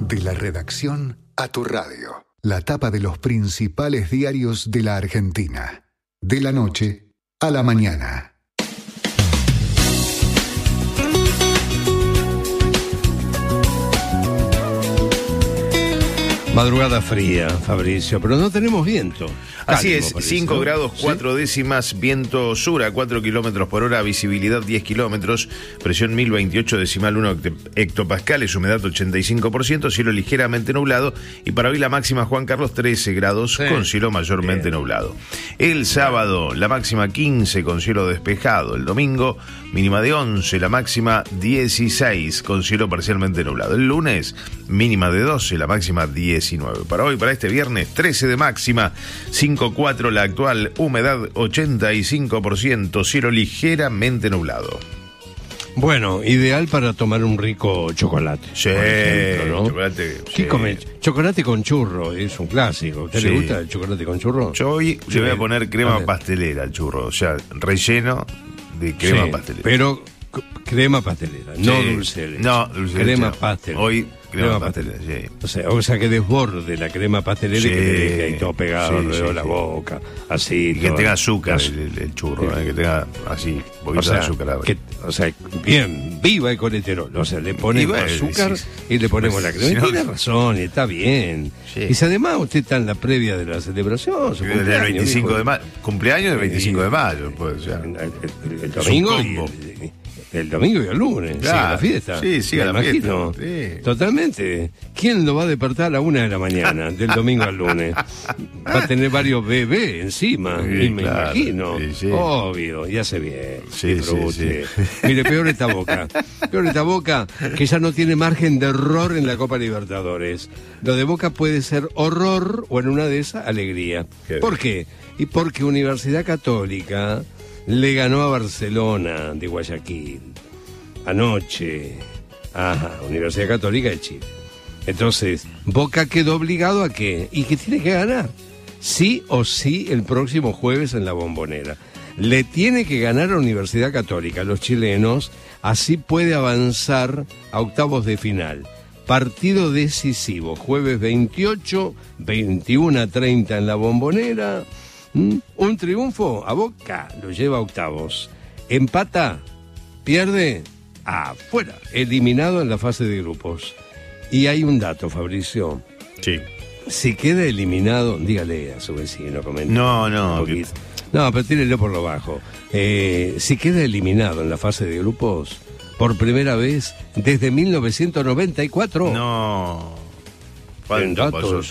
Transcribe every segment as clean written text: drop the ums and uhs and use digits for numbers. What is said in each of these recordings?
De la redacción a tu radio. La tapa de los principales diarios de la Argentina. De la noche a la mañana. Madrugada fría, Fabricio, pero no tenemos viento. Así es, 5 grados 4 décimas, viento sur a 4 kilómetros por hora, visibilidad 10 kilómetros, presión 1028,1 hectopascales, humedad 85%, cielo ligeramente nublado, y para hoy la máxima, Juan Carlos, 13 grados, con cielo mayormente nublado. El sábado, la máxima 15 con cielo despejado. El domingo, mínima de 11, la máxima 16 con cielo parcialmente nublado. El lunes, mínima de 12, la máxima 19. Para hoy, para este viernes, 13 de máxima, 5,4 la actual, humedad 85%, cielo ligeramente nublado. Bueno, ideal para tomar un rico chocolate. Sí, por ejemplo, ¿no? Chocolate. ¿Qué sí. come? Chocolate con churro, es un clásico. ¿A usted le gusta el chocolate con churro? Yo hoy le voy a poner crema pastelera al churro, o sea, relleno de crema pastelera. Pero crema pastelera, no dulce de leche. No, dulce de crema leche. pastelera. Hoy crema pastelera, sí. O sea que desborde la crema pastelera y que le deje ahí todo pegado alrededor de la boca, así. Y que tenga azúcar el churro, que tenga así, poquito de azúcar. Bien, viva el colesterol. O sea, le ponemos azúcar y le ponemos la crema. Tiene razón, y está bien. Sí. Y si además usted está en la previa de la celebración, su cumpleaños, del 25 de mayo. Cumpleaños del 25 de mayo, pues, ya. El domingo el domingo y el lunes, sigue la fiesta. Sí, sigue la fiesta. Sí. Totalmente. ¿Quién lo va a despertar a la 1 de la mañana, del domingo al lunes? Va a tener varios bebés encima, me imagino. Sí. Obvio, y hace bien. Sí. Mire, peor esta Boca, que ya no tiene margen de error en la Copa Libertadores. Lo de Boca puede ser horror o en una de esas, alegría. ¿Por qué? Y porque Universidad Católica le ganó a Barcelona de Guayaquil anoche. Universidad Católica de Chile. Entonces, Boca quedó obligado a qué, y que tiene que ganar sí o sí el próximo jueves en la Bombonera. Le tiene que ganar a Universidad Católica, los chilenos, así puede avanzar a octavos de final. Partido decisivo, jueves 28, 21:30 en la Bombonera. Un triunfo a Boca lo lleva a octavos. Empata, pierde, afuera, eliminado en la fase de grupos. Y hay un dato, Fabricio. Sí. Si queda eliminado, dígale a su vecino, comente. No, pero tírele por lo bajo. Si queda eliminado en la fase de grupos, por primera vez desde 1994. No. ¿Cuánto pasó?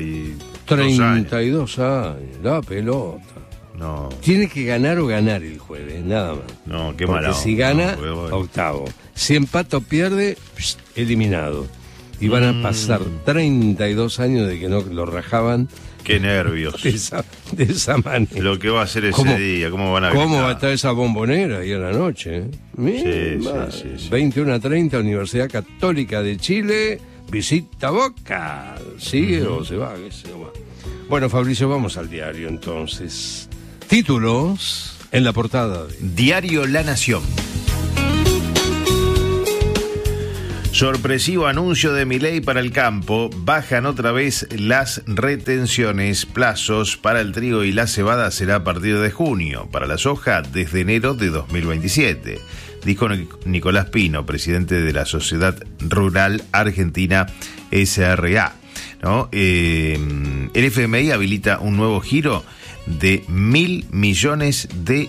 32 años, la pelota. No. Tiene que ganar o ganar el jueves, nada más. No, qué malo. Porque si gana, octavo. Si empata o pierde, eliminado. Y van a pasar 32 años de que no lo rajaban. Qué nervios. De esa manera. Lo que va a hacer ese día, cómo van a gritar. ¿Cómo va a estar esa Bombonera ahí a la noche? Sí. 21:30, Universidad Católica de Chile, visita Boca. ¿Sigue o se va? Bueno, Fabricio, vamos al diario entonces. Títulos en la portada. Diario La Nación. Sorpresivo anuncio de Milei para el campo. Bajan otra vez las retenciones. Plazos para el trigo y la cebada será a partir de junio. Para la soja, desde enero de 2027. Dijo Nicolás Pino, presidente de la Sociedad Rural Argentina, SRA. ¿No? El FMI habilita un nuevo giro de $1.000 millones.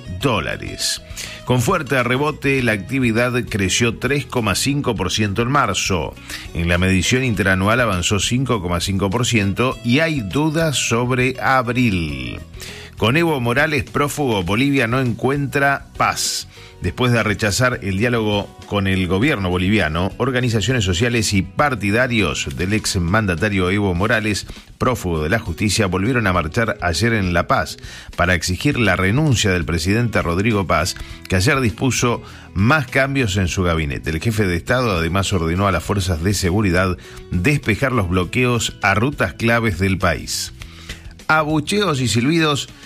Con fuerte rebote, la actividad creció 3,5% en marzo. En la medición interanual avanzó 5,5% y hay dudas sobre abril. Con Evo Morales prófugo, Bolivia no encuentra paz. Después de rechazar el diálogo con el gobierno boliviano, organizaciones sociales y partidarios del exmandatario Evo Morales, prófugo de la justicia, volvieron a marchar ayer en La Paz para exigir la renuncia del presidente Rodrigo Paz, que ayer dispuso más cambios en su gabinete. El jefe de Estado además ordenó a las fuerzas de seguridad despejar los bloqueos a rutas claves del país. Abucheos y silbidos.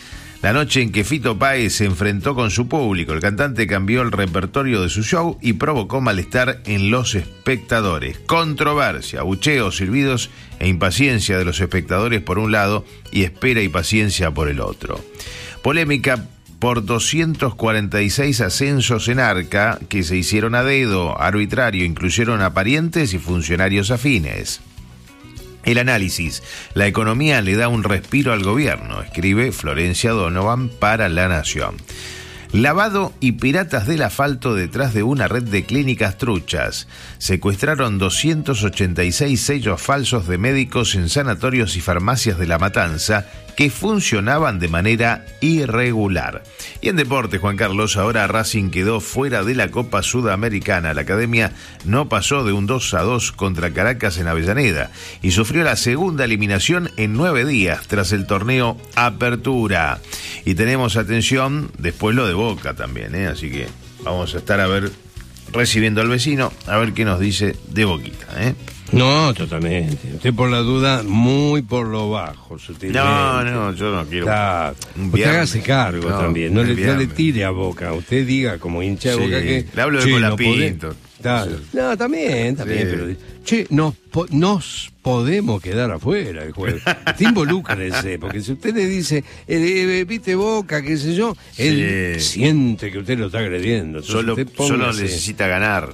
la noche en que Fito Páez se enfrentó con su público. El cantante cambió el repertorio de su show y provocó malestar en los espectadores. Controversia, abucheos, silbidos e impaciencia de los espectadores por un lado y espera y paciencia por el otro. Polémica por 246 ascensos en Arca que se hicieron a dedo, arbitrario, incluyeron a parientes y funcionarios afines. El análisis: la economía le da un respiro al gobierno, escribe Florencia Donovan para La Nación. Lavado y piratas del asfalto detrás de una red de clínicas truchas. Secuestraron 286 sellos falsos de médicos en sanatorios y farmacias de La Matanza que funcionaban de manera irregular. Y en deportes, Juan Carlos, ahora Racing quedó fuera de la Copa Sudamericana. La academia no pasó de un 2-2 contra Caracas en Avellaneda y sufrió la segunda eliminación en 9 días tras el torneo Apertura. Y tenemos, atención, después lo de Boca también, así que vamos a estar recibiendo al vecino a ver qué nos dice de Boquita, No, totalmente. Usted por la duda, muy por lo bajo, sutilmente. No, yo no quiero. Usted hágase cargo también, no le tire a Boca. Usted diga como hincha de Boca que... Le hablo de Colapinto. No, también, pero... Che, nos podemos quedar afuera el jueves. Usted involúcrese, porque si usted le dice, viste Boca, qué sé yo, él siente que usted lo está agrediendo. Solo necesita ganar.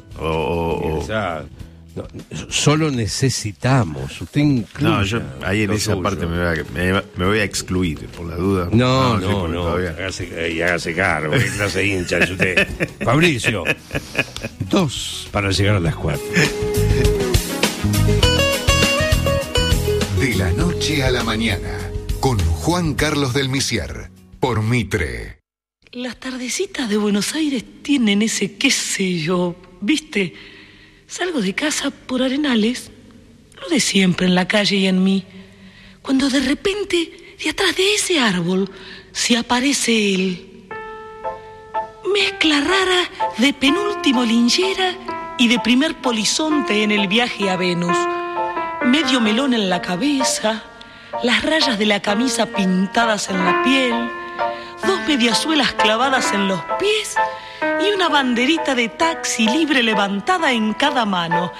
No, solo necesitamos, usted incluye. No, yo ahí en esa parte me voy a excluir, por la duda. No. Hágase cargo, ¿qué clase de hincha es usted? Fabricio, 2 para llegar a las 4. De la noche a la mañana, con Juan Carlos del Misier, por Mitre. Las tardecitas de Buenos Aires tienen ese qué sé yo, ¿viste? Salgo de casa por Arenales, lo de siempre en la calle y en mí, cuando de repente, de atrás de ese árbol, se aparece él. Mezcla rara de penúltimo linchera y de primer polizonte en el viaje a Venus. Medio melón en la cabeza, las rayas de la camisa pintadas en la piel, 2 mediasuelas clavadas en los pies y una banderita de taxi libre levantada en cada mano.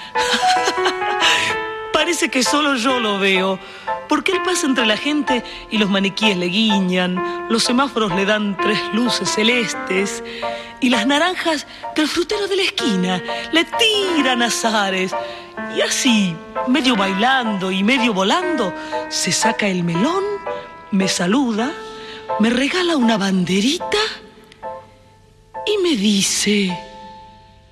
Parece que solo yo lo veo, porque él pasa entre la gente y los maniquíes le guiñan, los semáforos le dan 3 luces celestes y las naranjas del frutero de la esquina le tiran azares. Y así, medio bailando y medio volando, se saca el melón, me saluda, me regala una banderita y me dice...